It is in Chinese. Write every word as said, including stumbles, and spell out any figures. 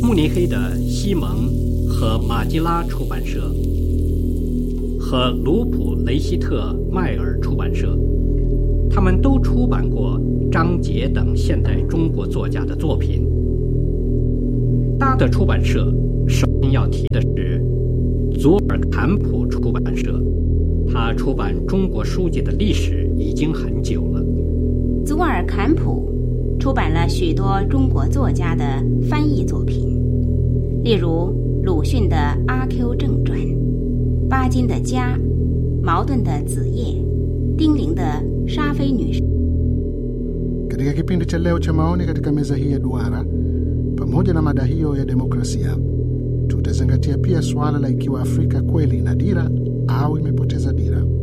慕尼黑的西蒙和马基拉出版社和卢普雷希特迈尔出版社，他们都出版过张杰等现代中国作家的作品。大的出版社首先要提的是祖尔坎普出版社，他出版中国书籍的历史已经很久了。 祖尔坎普出版了许多中国作家的翻译作品，例如鲁迅的《阿 Q 正传》，巴金的《家》，茅盾的《子夜》，丁玲的《沙菲女士》。 Katika kipindi cha leo cha maoni katika meza hii ya duara, pamoja na mada hiyo ya demokrasia, tutazingatia pia suala la ikiwa Afrika kweli ina dira au imepoteza dira.